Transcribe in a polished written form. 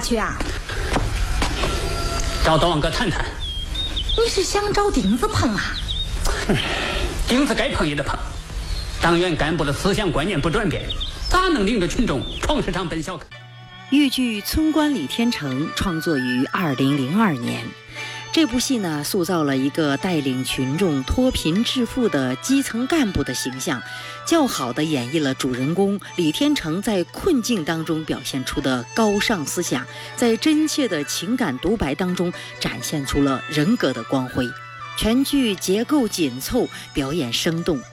去啊？ 找大王哥谈谈。 你是想找钉子碰啊？ 钉子该碰也得碰。党员干部的思想观念不转变，咋能领着群众闯市场奔小康？ 豫剧《村官李天成》创作于2002年。这部戏呢，塑造了一个带领群众脱贫致富的基层干部的形象，较好地演绎了主人公李天成在困境当中表现出的高尚思想，在真切的情感独白当中展现出了人格的光辉。全剧结构紧凑，表演生动。